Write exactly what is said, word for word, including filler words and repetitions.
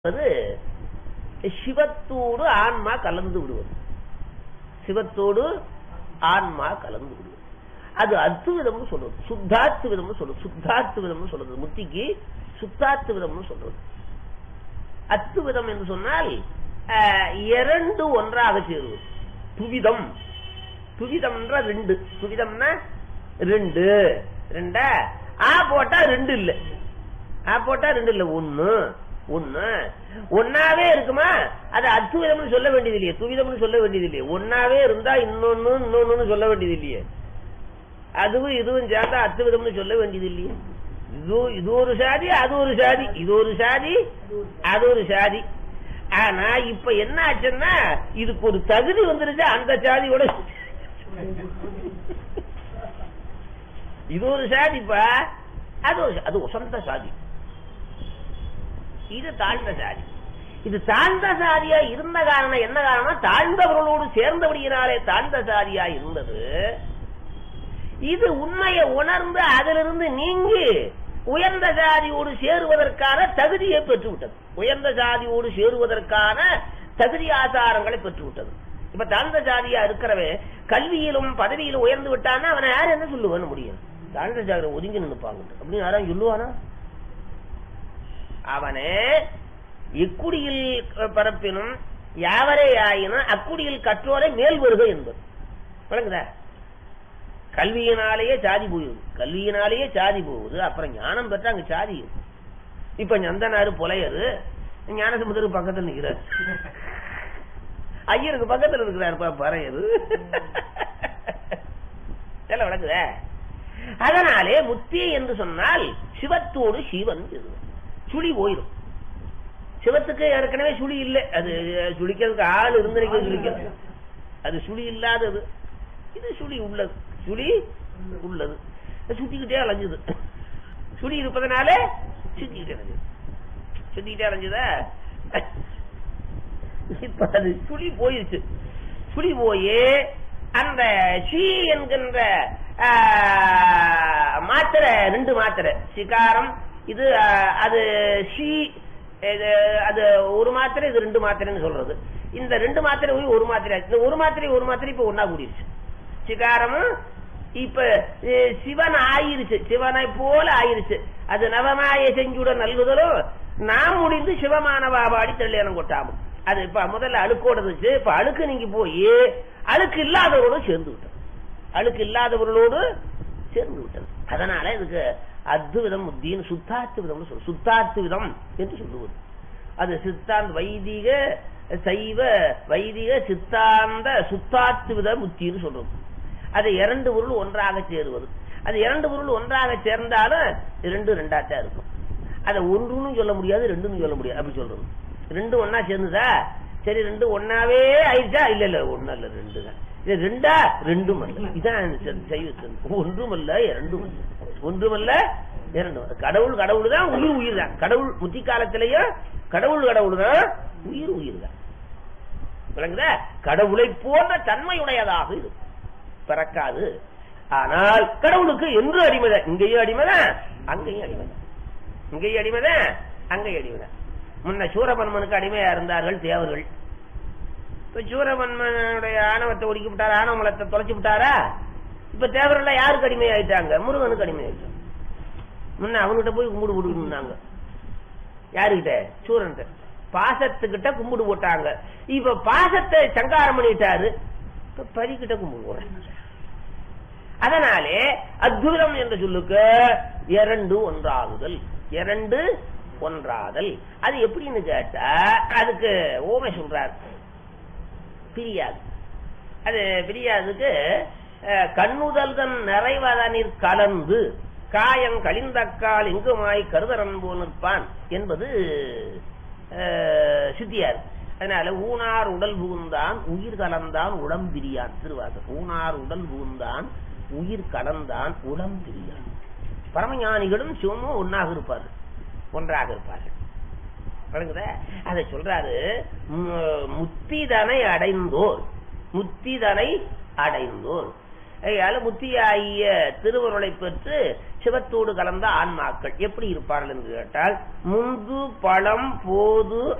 சிவத்தோடு ஆன்மா கலந்து விடுவது. சிவத்தோடு ஆன்மா கலந்து விடுவது அது அத்துவிதம் சொல்றது. சுத்தாத்து விதம் சொல்றது. சுத்தாத்து விதம் சொல்றது. முத்திக்கு சுத்தாத்து விதம் சொல்றது. அத்துவிதம் என்று சொன்னால் இரண்டு ஒன்றாக சேருவது. துவிதம் துவிதம் ரெண்டு. துவிதம்னா ரெண்டு. ரெண்டா ஆ போட்டா ரெண்டு இல்ல. ஆ போட்டா ரெண்டு இல்ல. ஒன்னு ஒன்னு ஒன்னாவே இருக்குமா? அது அத்துவிதம் சொல்ல வேண்டியது இல்லையே. துவிதம் சொல்ல வேண்டியது இல்லையே. ஒன்னாவே இருந்தா இன்னொன்னு இன்னொன்னு சொல்ல வேண்டியது இல்லையே. அதுவும் இதுவும் சேர்ந்தா அத்துவிதம்னு சொல்ல வேண்டியது இல்லையே. இது இது ஒரு சாதி, அது ஒரு சாதி, இது ஒரு சாதி, அது ஒரு சாதி. ஆனா இப்ப என்ன ஆச்சுன்னா இதுக்கு ஒரு தகுதி வந்துருச்சு. அந்த சாதியோட இது ஒரு சாதிப்பா, அது ஒரு அது சொந்த சாதி, இது தாழ்ந்த சாதி. இது தாழ்ந்த சாதியா இருந்த காரணம் என்ன காரணம்? தாழ்ந்தவர்களோடு சேர்ந்தபடியினாலே தாழ்ந்த சாதியா இருந்தது. இது உண்மையை உணர்ந்து அதிலிருந்து நீங்கி உயர்ந்த சாதியோடு சேருவதற்கான தகுதியை பெற்றுவிட்டது. உயர்ந்த சாதியோடு சேருவதற்கான தகுதி ஆசாரங்களை பெற்றுவிட்டது. இப்ப தாழ்ந்த சாதியா இருக்கிறவே கல்வியிலும் பதவியிலும் உயர்ந்து விட்டான்னா அவனை யார் என்ன சொல்லுவான்னு முடியும்? தாழ்ந்த சாதியை ஒதுங்கி நின்னுப்பாங்க அப்படின்னு யாரும் சொல்லுவானா? அவனே இக்குடியில் பரப்பினும் யாவரே ஆயினும் அக்குடியில் கற்றோரை மேல் வருக என்பது விளங்குதா? கல்வியினாலேயே சாதி போகுது. கல்வியினாலேயே சாதி போகுது. அப்புறம் ஞானம் பெற்ற அங்க சாதி. இப்ப நந்தனாரு புலையரு ஞானசமுதருக்கு பக்கத்தில் நிற்கிறார். ஐயருக்கு பக்கத்தில் இருக்கிறார் பறையரு. விளக்குத? அதனாலே முத்தி என்று சொன்னால் சிவத்தோடு சிவன் சுழி போயிடும். சிவத்துக்கு ஏற்கனவே சுழி இல்லை. அது சுழிக்கிறதுக்கு ஆள் இருந்து சுழிக்கிறது. அது சுழி இல்லாதது. இது சுழி உள்ளது. சுழி உள்ளது. சுத்திக்கிட்டே அலைஞ்சது. சுழி இருப்பதனாலே சுத்திக்கிட்டே அலைஞ்சது. சுத்திக்கிட்டே அலைஞ்சதா? இப்ப அது சுழி போயிருச்சு. சுழி போய் அந்த சி என்கின்ற மாத்திரை, ரெண்டு மாத்திரை சிகாரம், இது அது சி, அது ஒரு மாத்திரை, இது ரெண்டு மாத்திரைன்னு சொல்றது. இந்த ரெண்டு மாத்திரை போய் ஒரு மாத்திரை, இந்த ஒரு மாத்திரை ஒரு மாத்திரை இப்ப ஒன்னா கூடிருச்சு. சிகாரமும் இப்ப சிவன் ஆயிருச்சு. சிவனை போல ஆயிருச்சு. அது நவமாய செஞ்சுட நல்குதலும் நாம் முடிந்து சிவமான பாபாடி தெள்ளியனம் கொட்டாமும். அது இப்ப முதல்ல அழுக்கோட இருந்துச்சு. இப்ப அழுக்கு நீங்க போய் அழுக்கு இல்லாதவரோடு சேர்ந்து விட்டது. அழுக்கு இல்லாதவர்களோடு சேர்ந்து விட்டது. அதனால இதுக்கு அத்விதம் முத்தின்னு சுத்தாத்து விதம் சொல்லுவது. சுத்தாத்து விதம் என்று சொல்லுவது. அது சித்தாந்த வைதிக சைவ வைதிக சித்தாந்த சுத்தாத்து வித முத்தின்னு சொல்றது. அது இரண்டு பொருள் ஒன்றாக சேருவது. அது இரண்டு பொருள் ஒன்றாக சேர்ந்தாலும் இரண்டு ரெண்டாத்தா இருக்கும். அதை ஒன்றுன்னு சொல்ல முடியாது, ரெண்டுன்னு சொல்ல முடியாது. அப்படி சொல்றது. ரெண்டு ஒன்னா சேர்ந்துதா? சரி, ரெண்டு ஒன்னாவே ஆயிடுச்சா? இல்ல இல்ல, ஒன்னா இல்ல, ரெண்டு தான். இது ரெண்டா? ரெண்டும் அல்ல. இதான் ஒன்றும் அல்ல, இரண்டும் அல்ல. ஒன்றுமல்ல, இரண்டும். கடவுள் கடவுள் தான், உயிர் உயிர் தான். கடவுள் முத்தி காலத்திலேயே கடவுள் கடவுள் தான், உயிர் உயிர் தான். விளங்குதா? கடவுளை போன்ற தன்மையுடையதாக இருக்கும். பிறக்காது. ஆனால் கடவுளுக்கு என்று அடிமைதான். இங்கேயும் அடிமைதான், அங்கேயும் அடிமைதான். இங்கேயும் அடிமைதான், அங்கேயும் அடிமைதான். முன்ன சூரபன்மனுக்கு அடிமையா இருந்தார்கள் தேவர்கள். இப்ப சூரபன்மனுடைய ஆணவத்தை ஒடுக்கி விட்டாரா? ஆணவ மலத்தை தொலைச்சு விட்டாரா? இப்ப தேவர்கள் யாருக்கு அடிமை ஆயிட்டாங்க? முருகனுக்கு அடிமை ஆயிட்டாங்க. முன்ன அவன்கிட்ட போய் கும்பிடு போட்டுனாங்க. யாருகிட்ட? சூரன் பாசத்துக்கிட்ட கும்பிடு போட்டாங்க. இப்ப பாசத்தை சங்காரம் பண்ணிட்டாரு. இப்ப பரிக்கிட்ட கும்பிடு போறாங்க. அதனாலே அத்விதம் என்ற சொல்லுக்கு இரண்டு ஒன்றாகுதல். இரண்டு ஒன்றாதல். அது எப்படின்னு கேட்டா அதுக்கு ஓமை சொல்றாரு. பிரியாது. அது பிரியாதுக்கு கண்ணுதல்தன் நிறைவதனிற் கலந்து காயம் கழிந்தக்கால் இங்குமாய் கருதரன் போல் நிற்பான் என்பது சித்தியார். அதனால ஊனார் உடல் புகுந்தான் உயிர் கலந்தான் உளம் பிரியான் திருவாசகம். ஊனார் உடல் புகுந்தான் உயிர் கலந்தான் உளம் பிரியான். பரமஞானிகளும் சிவமும் ஒன்னாக இருப்பார்கள், ஒன்றாக இருப்பார்கள். அதை சொல்றாரு. முத்திதனை அடைந்தோர், முத்திதனை அடைந்தோர் முத்தியாகிய திருவருளை பெற்று சிவத்தோடு கலந்த ஆன்மாக்கள் எப்படி இருப்பார்கள் என்று கேட்டால் முந்து பழம் போது